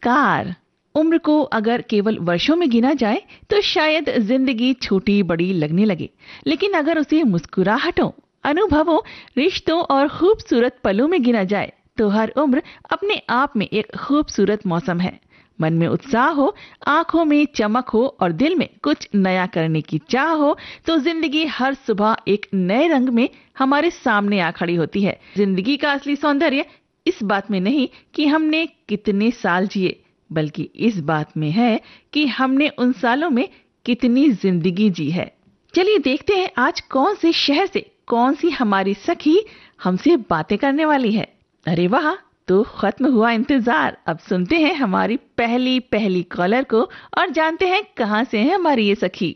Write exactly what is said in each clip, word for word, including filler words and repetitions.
नमस्कार। उम्र को अगर केवल वर्षों में गिना जाए तो शायद जिंदगी छोटी बड़ी लगने लगे, लेकिन अगर उसे मुस्कुराहटों, अनुभवों, रिश्तों और खूबसूरत पलों में गिना जाए तो हर उम्र अपने आप में एक खूबसूरत मौसम है। मन में उत्साह हो, आंखों में चमक हो और दिल में कुछ नया करने की चाह हो तो जिंदगी हर सुबह एक नए रंग में हमारे सामने आ खड़ी होती है। जिंदगी का असली सौंदर्य इस बात में नहीं कि हमने कितने साल जिए, बल्कि इस बात में है कि हमने उन सालों में कितनी जिंदगी जी है। चलिए देखते हैं आज कौन से शहर से कौन सी हमारी सखी हमसे बातें करने वाली है। अरे वाह, तो खत्म हुआ इंतजार। अब सुनते हैं हमारी पहली पहली कॉलर को और जानते हैं कहां से है हमारी ये सखी।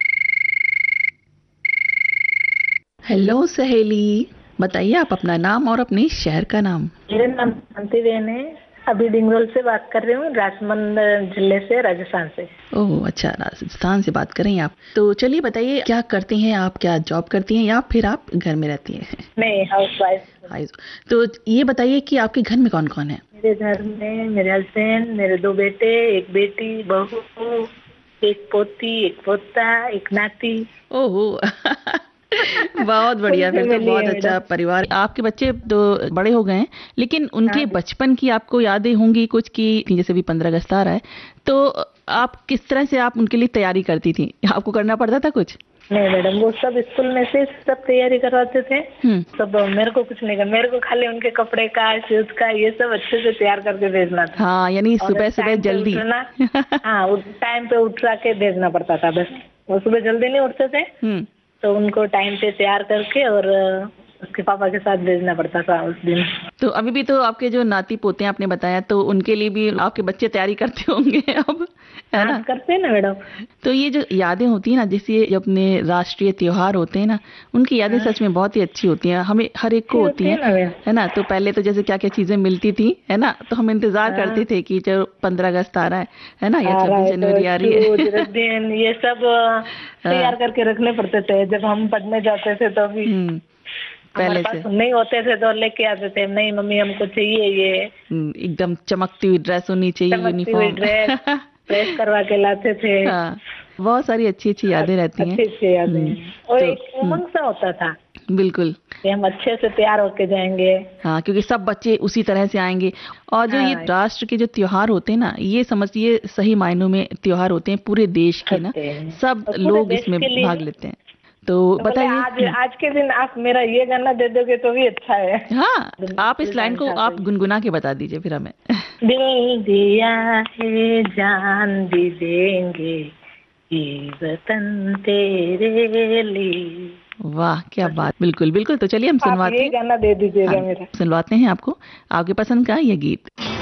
हेलो सहेली, बताइए आप अपना नाम और अपने शहर का नाम। मेरा नाम शांति बेन है, अभी डिंगरोल से बात कर रही हूँ, राजमंद जिले से, राजस्थान से। ओह अच्छा, राजस्थान से बात कर रही हैं आप। तो चलिए बताइए क्या करती हैं आप, क्या जॉब करती हैं या फिर आप घर में रहती हैं? नहीं, हाउस वाइफ। तो ये बताइए कि आपके घर में कौन कौन है? मेरे घर में मेरे हस्बैंड, मेरे दो बेटे, एक बेटी, बहू, एक पोती, एक पोता, एक नाती। ओहो बहुत बढ़िया, फिर तो बहुत अच्छा परिवार। आपके बच्चे तो बड़े हो गए हैं, लेकिन उनके बचपन की आपको यादें होंगी कुछ की, जैसे भी पंद्रह अगस्त आ रहा है तो आप किस तरह से आप उनके लिए तैयारी करती थी? आपको करना पड़ता था कुछ? नहीं मैडम, वो सब स्कूल में से सब तैयारी करवाते थे। सब मेरे को कुछ नहीं करना, मेरे को खाली उनके कपड़े का, शूज का, ये सब अच्छे से तैयार करके भेजना था। हाँ, यानी सुबह सुबह जल्दी। हाँ, टाइम पे उठा के भेजना पड़ता था बस। वो सुबह जल्दी नहीं उठते थे तो उनको टाइम पे तैयार करके और उसके पापा के साथ भेजना पड़ता था उस दिन। तो अभी भी तो आपके जो नाती पोते आपने बताया, तो उनके लिए भी आपके बच्चे तैयारी करते होंगे अब, है ना? करते हैं ना मैडम। तो ये जो यादें होती है ना, जैसे जो अपने राष्ट्रीय त्योहार होते हैं ना, उनकी यादें सच में बहुत ही अच्छी होती हैं, हमें हर एक को होती है, है ना? तो पहले तो जैसे क्या क्या चीजें मिलती थी, है ना, तो हम इंतजार करते थे कि जो पंद्रह अगस्त आ रहा है है ना, या छब्बीस जनवरी आ रही है, ये सब तैयार करके रखने पड़ते थे। जब हम पढ़ने जाते थे तो भी पहले से नहीं होते थे तो लेके आते थे, नहीं मम्मी हमको चाहिए ये, एकदम चमकती हुई ड्रेस होनी चाहिए, यूनिफॉर्म ड्रेस प्रेस करवा के लाते थे। हाँ, बहुत सारी अच्छी अच्छी यादें रहती हैं, अच्छी अच्छी यादें, और तो, एक उमंग सा होता था। बिल्कुल, कि हम अच्छे से तैयार होके जाएंगे। हाँ, क्योंकि सब बच्चे उसी तरह से आएंगे। और जो हाँ, ये राष्ट्र के जो त्योहार होते हैं ना, ये समझिए सही मायनों में त्योहार होते हैं पूरे देश के ना, सब लोग इसमें भाग लेते हैं। तो, तो बताइए आज आज के दिन आप मेरा ये गाना दे दोगे तो भी अच्छा है। हाँ, आप इस लाइन को आप गुनगुना के बता दीजिए फिर हमें। दिल दिया है जान भी देंगे ये वतन तेरे लिए। वाह क्या बात, बिल्कुल बिल्कुल। तो चलिए हम सुनवाते हैं, गाना दे दीजिएगा मेरा। सुनवाते हैं आपको आपके पसंद का ये गीत।